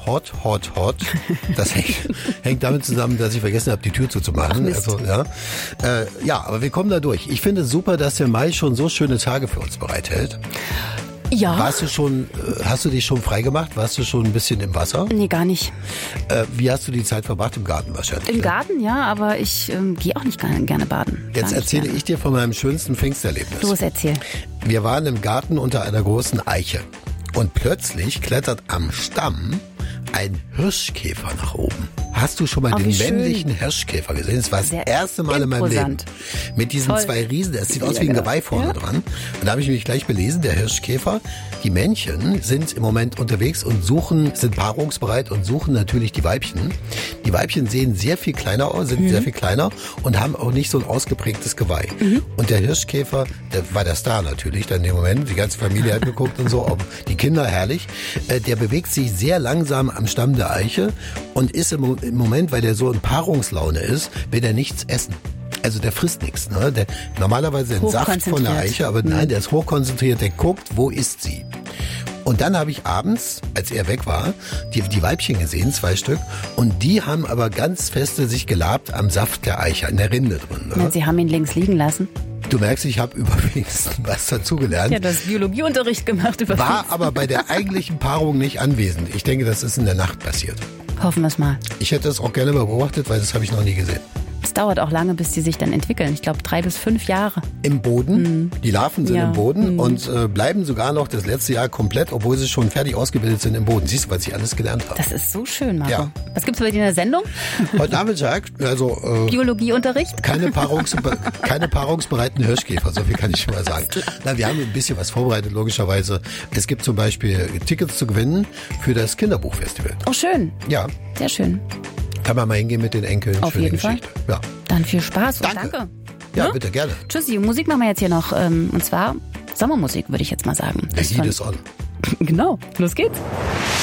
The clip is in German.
hot. Das hängt damit zusammen, dass ich vergessen habe, die Tür zuzumachen. Also, ja, aber wir kommen da durch. Ich finde es super, dass der Mai schon so schöne Tage für uns bereithält. Ja. Hast du dich schon freigemacht? Warst du schon ein bisschen im Wasser? Nee, gar nicht. Wie hast du die Zeit verbracht? Im Garten wahrscheinlich. Im Garten, ja, aber ich gehe auch nicht gerne baden. Jetzt erzähle ich dir von meinem schönsten Pfingsterlebnis. Los, erzähl. Wir waren im Garten unter einer großen Eiche und plötzlich klettert am Stamm ein Hirschkäfer nach oben. Hast du schon mal den männlichen Hirschkäfer gesehen? Das war das erste Mal in meinem Leben. Mit diesen zwei Riesen, das sieht aus wie ein Geweih vorne dran. Und da habe ich mich gleich belesen, der Hirschkäfer. Die Männchen sind im Moment unterwegs und sind paarungsbereit und suchen natürlich die Weibchen. Die Weibchen sehen sehr viel kleiner aus, sehr viel kleiner und haben auch nicht so ein ausgeprägtes Geweih. Und der Hirschkäfer, der war der Star natürlich dann in dem Moment. Die ganze Familie hat geguckt und so, auch die Kinder herrlich. Der bewegt sich sehr langsam am Stamm der Eiche und ist im Moment, weil der so in Paarungslaune ist, will er nichts essen. Also der frisst nichts. Ne? Der normalerweise den Saft von der Eiche, aber nein, der ist hochkonzentriert, der guckt, wo ist sie. Und dann habe ich abends, als er weg war, die Weibchen gesehen, 2 Stück. Und die haben aber ganz feste sich gelabt am Saft der Eiche, in der Rinde drin. Ne? Und Sie haben ihn links liegen lassen? Du merkst, ich habe übrigens was dazugelernt. Ja, du hast Biologieunterricht gemacht. War aber bei der eigentlichen Paarung nicht anwesend. Ich denke, das ist in der Nacht passiert. Hoffen wir es mal. Ich hätte es auch gerne beobachtet, weil das habe ich noch nie gesehen. Es dauert auch lange, bis die sich dann entwickeln. Ich glaube 3 bis 5 Jahre. Im Boden. Die Larven sind im Boden und bleiben sogar noch das letzte Jahr komplett, obwohl sie schon fertig ausgebildet sind im Boden. Siehst du, was ich alles gelernt habe. Das ist so schön, Marco. Ja. Was gibt's bei dir in der Sendung? Heute Nachmittag, also Biologieunterricht? keine paarungsbereiten Hirschkäfer, so viel kann ich schon mal sagen. Na, wir haben ein bisschen was vorbereitet, logischerweise. Es gibt zum Beispiel Tickets zu gewinnen für das Kinderbuchfestival. Oh, schön. Ja. Sehr schön. Kann man mal hingehen mit den Enkeln. Auf jeden Fall. Ja. Dann viel Spaß und Danke. Ja, bitte, gerne. Tschüssi, Musik machen wir jetzt hier noch. Und zwar Sommermusik, würde ich jetzt mal sagen. The Heat is on. Genau, los geht's.